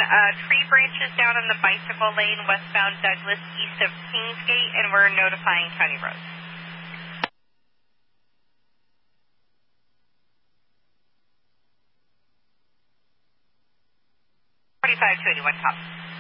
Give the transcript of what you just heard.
Tree branches down on the bicycle lane westbound Douglas east of Kingsgate, and we're notifying County Roads. 45 to 81 top.